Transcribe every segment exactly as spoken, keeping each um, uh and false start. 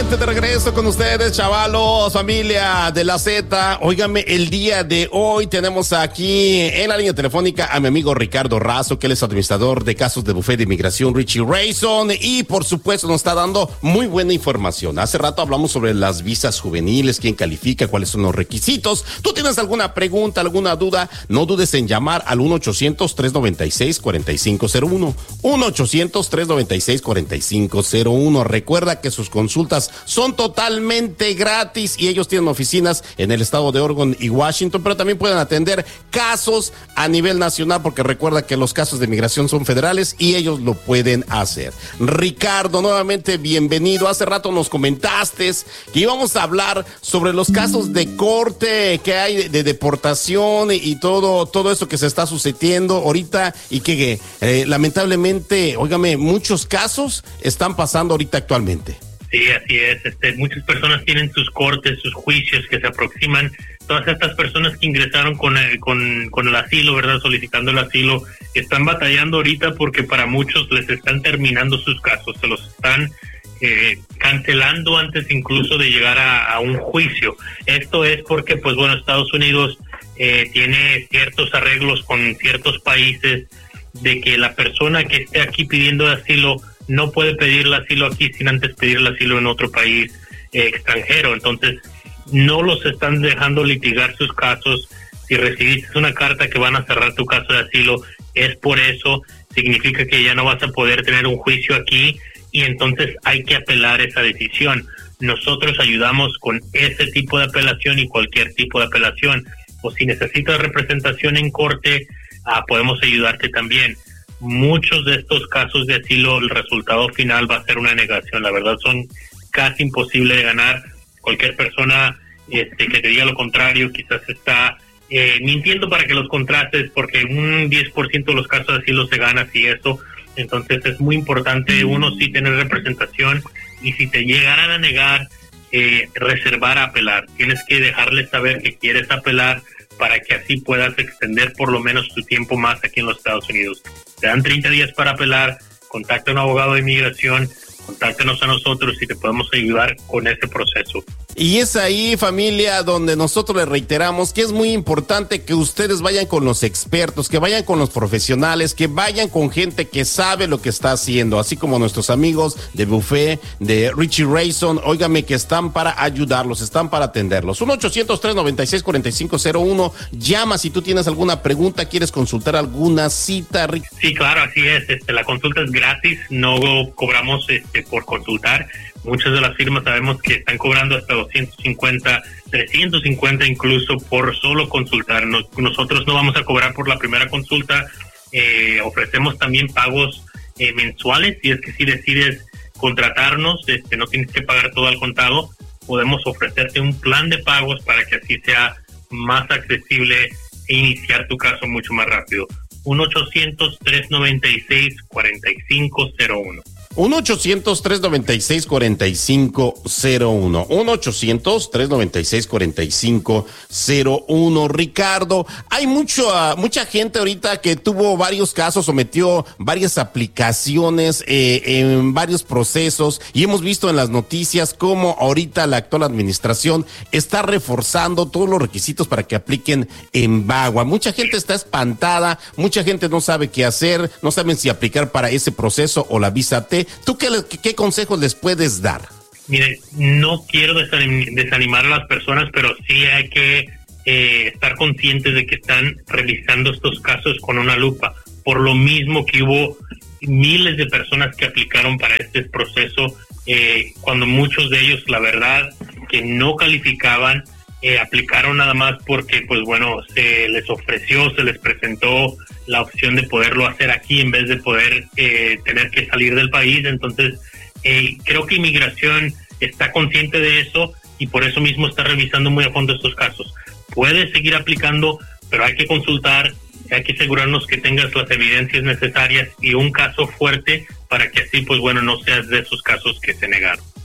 nuevamente de regreso con ustedes, chavalos, familia de la Z. Óigame, el día de hoy tenemos aquí en la línea telefónica a mi amigo Ricardo Razo, que él es administrador de casos de bufete de inmigración Richie Rayson, y por supuesto nos está dando muy buena información. Hace rato hablamos sobre las visas juveniles, quién califica, cuáles son los requisitos. ¿Tú tienes alguna pregunta, alguna duda? No dudes en llamar al uno ochocientos, tres noventa y seis, cuarenta y cinco cero uno. uno ochocientos, tres noventa y seis, cuarenta y cinco cero uno. Recuerda que sus consultas son totalmente gratis y ellos tienen oficinas en el estado de Oregon y Washington, pero también pueden atender casos a nivel nacional, porque recuerda que los casos de migración son federales y ellos lo pueden hacer. Ricardo, nuevamente bienvenido. Hace rato nos comentaste que íbamos a hablar sobre los casos de corte que hay de, de deportación y todo, todo eso que se está sucediendo ahorita y que eh, lamentablemente, óigame, muchos casos están pasando ahorita actualmente. Sí, así es. Este, muchas personas tienen sus cortes, sus juicios que se aproximan. Todas estas personas que ingresaron con el, con, con el asilo, ¿verdad? Solicitando el asilo, están batallando ahorita porque para muchos les están terminando sus casos, se los están eh, cancelando antes incluso de llegar a, a un juicio. Esto es porque, pues bueno, Estados Unidos eh, tiene ciertos arreglos con ciertos países de que la persona que esté aquí pidiendo asilo no puede pedir el asilo aquí sin antes pedir el asilo en otro país eh, extranjero. Entonces, no los están dejando litigar sus casos. Si recibiste una carta que van a cerrar tu caso de asilo, es por eso, significa que ya no vas a poder tener un juicio aquí y entonces hay que apelar esa decisión. Nosotros ayudamos con ese tipo de apelación y cualquier tipo de apelación. O si necesitas representación en corte, ah, podemos ayudarte también. Muchos de estos casos de asilo, el resultado final va a ser una negación. La verdad, son casi imposible de ganar. Cualquier persona este, que te diga lo contrario quizás está eh, mintiendo para que los contrastes, porque un diez por ciento de los casos de asilo se gana así eso. Entonces es muy importante, uno, sí tener representación, y si te llegaran a negar, eh, reservar a apelar. Tienes que dejarles saber que quieres apelar para que así puedas extender por lo menos tu tiempo más aquí en los Estados Unidos. Te dan treinta días para apelar. Contacta a un abogado de inmigración, contáctanos a nosotros y te podemos ayudar con ese proceso. Y es ahí, familia, donde nosotros les reiteramos que es muy importante que ustedes vayan con los expertos, que vayan con los profesionales, que vayan con gente que sabe lo que está haciendo, así como nuestros amigos de Buffet, de Richie Rayson. Óigame, que están para ayudarlos, están para atenderlos. uno ochocientos, tres noventa y seis, cuarenta y cinco cero uno. Llama si tú tienes alguna pregunta, quieres consultar alguna cita. Sí, claro, así es. Este, la consulta es gratis, no cobramos este, por consultar. Muchas de las firmas sabemos que están cobrando hasta doscientos cincuenta, trescientos cincuenta incluso por solo consultar. Nos, nosotros no vamos a cobrar por la primera consulta. Eh, ofrecemos también pagos eh, mensuales. Si es que si decides contratarnos, este, no tienes que pagar todo al contado. Podemos ofrecerte un plan de pagos para que así sea más accesible e iniciar tu caso mucho más rápido. uno ochocientos, tres noventa y seis, cuarenta y cinco cero uno. uno ochocientos, tres noventa y seis, cuarenta y cinco cero uno. uno ochocientos, tres noventa y seis, cuarenta y cinco cero uno. Ricardo, hay mucho, uh, mucha gente ahorita que tuvo varios casos, sometió varias aplicaciones eh, en varios procesos, y hemos visto en las noticias cómo ahorita la actual administración está reforzando todos los requisitos para que apliquen en Bagua. Mucha gente está espantada, mucha gente no sabe qué hacer, no saben si aplicar para ese proceso o la visa T. ¿Tú qué, qué consejos les puedes dar? Mire, no quiero desanim- desanimar a las personas, pero sí hay que eh, estar conscientes de que están revisando estos casos con una lupa. Por lo mismo que hubo miles de personas que aplicaron para este proceso, eh, cuando muchos de ellos, la verdad, que no calificaban, eh, aplicaron nada más porque, pues bueno, se les ofreció, se les presentó la opción de poderlo hacer aquí en vez de poder eh, tener que salir del país. Entonces, eh, creo que inmigración está consciente de eso y por eso mismo está revisando muy a fondo estos casos. Puedes seguir aplicando, pero hay que consultar, hay que asegurarnos que tengas las evidencias necesarias y un caso fuerte para que así, pues bueno, no seas de esos casos que se negaron.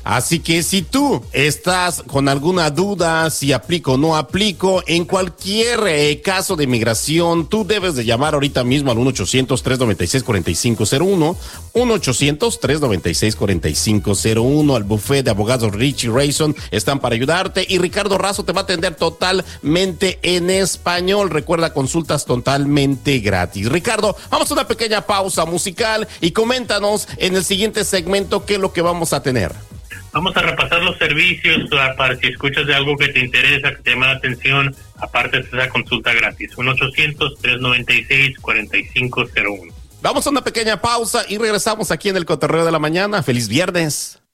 Así que si tú estás con alguna duda, si aplico o no aplico, en cualquier eh, caso de migración, tú debes de llamar ahorita mismo al uno ochocientos, tres noventa y seis, cuarenta y cinco cero uno, uno ochocientos, tres noventa y seis, cuarenta y cinco cero uno, al bufete de abogados Richie Rayson, están para ayudarte, y Ricardo Razo te va a atender totalmente en español. Recuerda, consultas totalmente gratis. Ricardo, vamos a una pequeña pausa musical y coméntanos en el siguiente segmento qué es lo que vamos a tener. Vamos a repasar los servicios para si escuchas de algo que te interesa, que te llama la atención, aparte de esa consulta gratis. uno ochocientos, tres noventa y seis, cuarenta y cinco cero uno. Vamos a una pequeña pausa y regresamos aquí en el Cotorreo de la Mañana. ¡Feliz viernes!